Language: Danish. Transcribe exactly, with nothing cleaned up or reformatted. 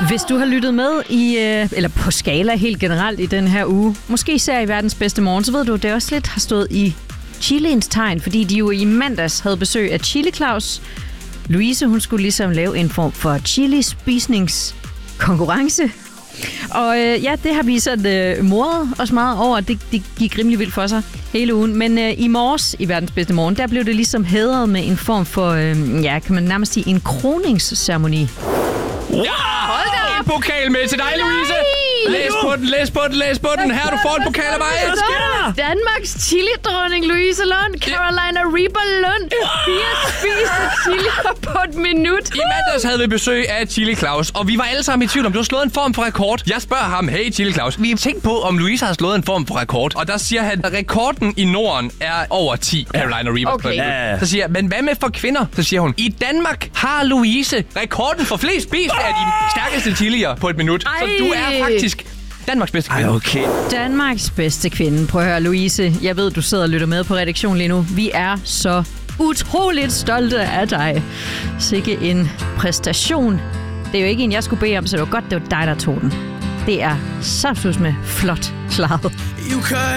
Hvis du har lyttet med i, eller på skala helt generelt i den her uge, måske især i verdens bedste morgen, så ved du, at det også lidt har stået i chiliens tegn, fordi de jo i mandags havde besøg af Chili Claus. Louise, hun skulle ligesom lave en form for chili-spisningskonkurrence. Og øh, ja, det har vi sådan øh, mordet os meget over. Det, det gik rimelig vildt for sig hele ugen. Men øh, i morges, i verdens bedste morgen, der blev det ligesom hædret med en form for, øh, ja, kan man nærmest sige, en kroningsceremoni. Ja, hold da op! En pokal med til dig, Louise! Læs på den, læs på den, læs på den. Her, du får en pokal af mig. Hvad sker der? Danmarks chili-dronning Louise Lund, Carolina Reaper Lund. fire spiste chilier på et minut. I mandags havde vi besøg af Chili Claus, og vi var alle sammen i tvivl om, du har slået en form for rekord. Jeg spørger ham, hey Chili Claus, vi har tænkt på, om Louise har slået en form for rekord. Og der siger han, at rekorden i Norden er over ti Carolina Reaper. Okay. Ja. Så siger jeg, men hvad med for kvinder? Så siger hun, i Danmark har Louise rekorden for flest spist af de stærkeste chilier på et minut. Ej. Så du er faktisk Danmarks bedste kvinde. Ej, okay. Danmarks bedste kvinde. Prøv at høre, Louise. Jeg ved, du sidder og lytter med på redaktionen lige nu. Vi er så utroligt stolte af dig. Sikke en præstation. Det er jo ikke en, jeg skulle bede om, så det var godt, det var dig, der tog den. Det er saftsus med flot klaret.